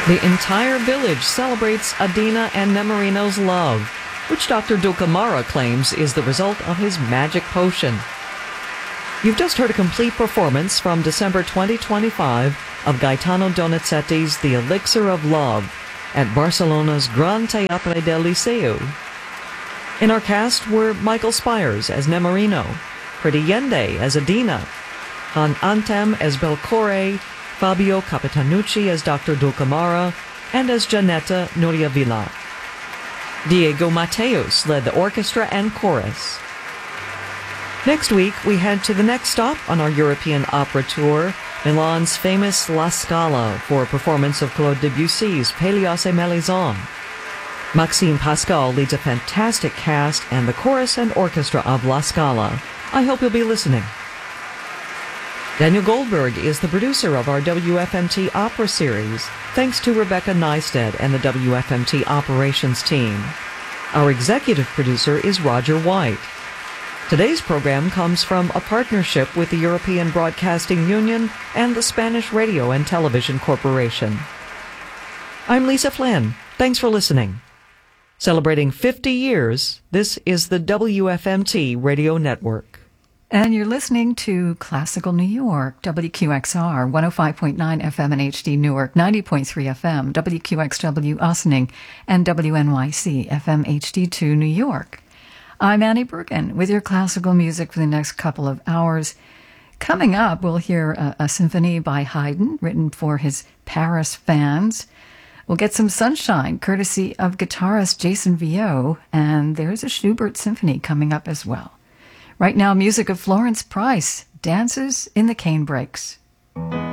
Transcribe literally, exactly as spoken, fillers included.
The entire village celebrates Adina and Nemorino's love, which Doctor Dulcamara claims is the result of his magic potion. You've just heard a complete performance from December twenty twenty-five of Gaetano Donizetti's The Elixir of Love at Barcelona's Gran Teatre del Liceu. In our cast were Michael Spires as Nemorino, Pretty Yende as Adina, Han Antem as Belcore, Fabio Capitanucci as Doctor Dulcamara, and as Janetta Nuria Villa. Diego Mateus led the orchestra and chorus. Next week, we head to the next stop on our European opera tour, Milan's famous La Scala, for a performance of Claude Debussy's Pélias et Mélisande. Maxime Pascal leads a fantastic cast and the chorus and orchestra of La Scala. I hope you'll be listening. Daniel Goldberg is the producer of our W F M T Opera Series, thanks to Rebecca Neisted and the W F M T Operations team. Our executive producer is Roger White. Today's program comes from a partnership with the European Broadcasting Union and the Spanish Radio and Television Corporation. I'm Lisa Flynn. Thanks for listening. Celebrating fifty years, this is the W F M T Radio Network. And you're listening to Classical New York, W Q X R, one oh five point nine F M in H D Newark, ninety point three F M, W Q X W Ossining, and W N Y C F M H D two New York. I'm Annie Bergen with your classical music for the next couple of hours. Coming up, we'll hear a, a symphony by Haydn, written for his Paris fans. We'll get some sunshine, courtesy of guitarist Jason Viau, and there's a Schubert symphony coming up as well. Right now, music of Florence Price, Dances in the Cane Brakes.